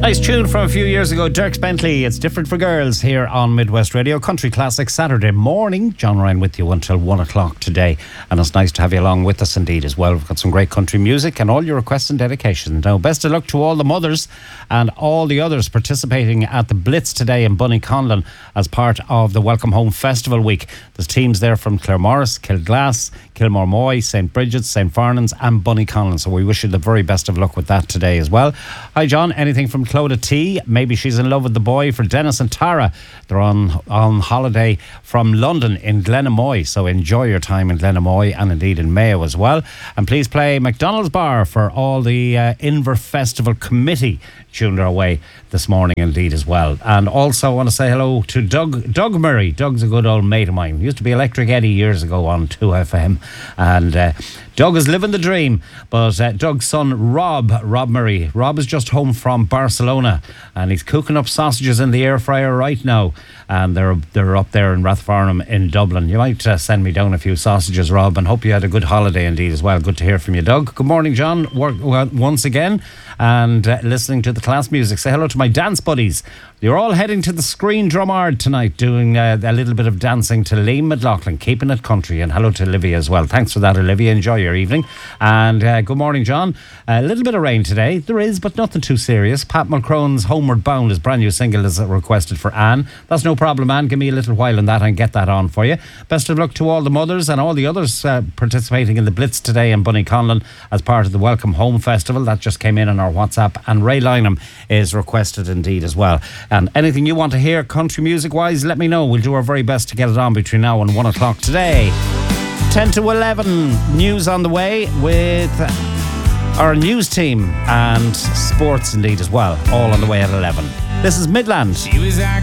Nice tune from a few years ago, Dierks Bentley. It's Different for Girls here on Midwest Radio. Country Classic Saturday morning. John Ryan with you until 1 o'clock today. And it's nice to have you along with us indeed as well. We've got some great country music and all your requests and dedications. Now, best of luck to all the mothers and all the others participating at the Blitz today in Bunnyconlon as part of the Welcome Home Festival Week. There's teams there from Claremorris, Kilglass, Kilmore-Moy, St. Bridget's, St. Farnans and Bunnyconlon. So we wish you the very best of luck with that today as well. Hi, John. Anything from Clodagh T? Maybe she's in love with the boy. For Dennis and Tara, they're on holiday from London in Glenamoy, so enjoy your time in Glenamoy and indeed in Mayo as well. And please play McDonald's Bar for all the Inver Festival Committee tuned our way this morning indeed as well. And also I want to say hello to Doug Murray. Doug's a good old mate of mine. He used to be Electric Eddie years ago on 2FM, and Doug is living the dream. But Doug's son Rob Murray, Rob is just home from Barcelona and he's cooking up sausages in the air fryer right now, and they're up there in Rathfarnham in Dublin. You might send me down a few sausages, Rob, and hope you had a good holiday indeed as well. Good to hear from you, Doug. Good morning, John, once again, and listening to the class music. Say hello to my dance buddies. You're all heading to the Screen Drumard tonight, doing a little bit of dancing to Liam McLaughlin, keeping it country. And hello to Olivia as well. Thanks for that, Olivia. Enjoy your evening. And good morning, John. A little bit of rain today. There is, but nothing too serious. Pat Mulcrone's Homeward Bound, his brand new single, is requested for Anne. That's no problem, Anne. Give me a little while on that and get that on for you. Best of luck to all the mothers and all the others participating in the Blitz today in Bunnyconlon as part of the Welcome Home Festival. That just came in on our WhatsApp. And Ray Lynham is requested indeed as well. And anything you want to hear country music wise, let me know. We'll do our very best to get it on between now and 1 o'clock today. 10 to 11 news on the way with our news team and sports indeed as well, all on the way at 11. This is Midland. She was acting